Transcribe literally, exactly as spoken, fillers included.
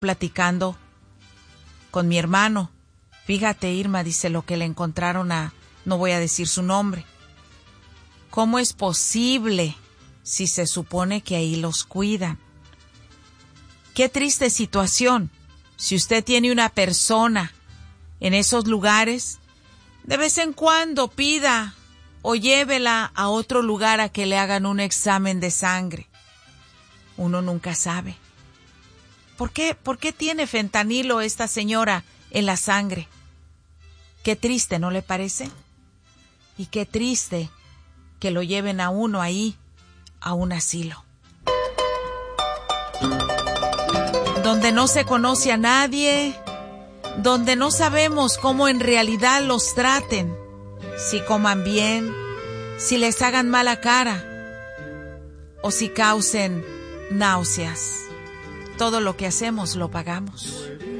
platicando con mi hermano. Fíjate, Irma, dice, lo que le encontraron a... no voy a decir su nombre. ¿Cómo es posible si se supone que ahí los cuidan? Qué triste situación. Si usted tiene una persona en esos lugares, de vez en cuando pida o llévela a otro lugar a que le hagan un examen de sangre. Uno nunca sabe. ¿Por qué, por qué tiene fentanilo esta señora en la sangre? Qué triste, ¿no le parece? Y qué triste que lo lleven a uno ahí, a un asilo, donde no se conoce a nadie, donde no sabemos cómo en realidad los traten, si coman bien, si les hagan mala cara o si causen náuseas. Todo lo que hacemos lo pagamos.